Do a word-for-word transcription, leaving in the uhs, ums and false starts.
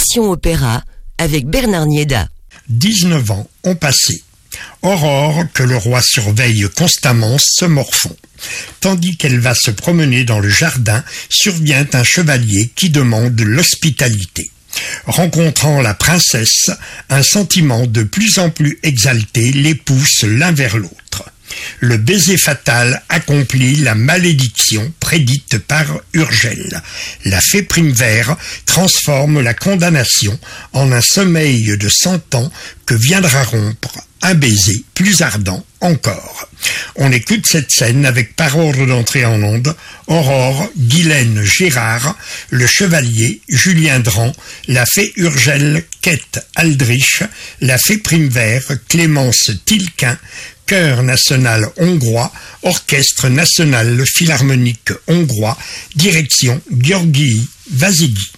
Passion Opéra avec Bernard Nieda. dix-neuf ans ont passé. Aurore, que le roi surveille constamment, se morfond. Tandis qu'elle va se promener dans le jardin, survient un chevalier qui demande l'hospitalité. Rencontrant la princesse, un sentiment de plus en plus exalté les pousse l'un vers l'autre. Le baiser fatal accomplit la malédiction prédite par Urgel. La fée Primevère transforme la condamnation en un sommeil de cent ans que viendra rompre un baiser plus ardent encore. On écoute cette scène avec par ordre d'entrée en onde Aurore, Guylaine Gérard, le chevalier Julien Dran, la fée Urgel Kate Aldrich, la fée Primevère Clémence Tilquin, Chœur national hongrois, Orchestre national philharmonique hongrois, direction György Vasigi.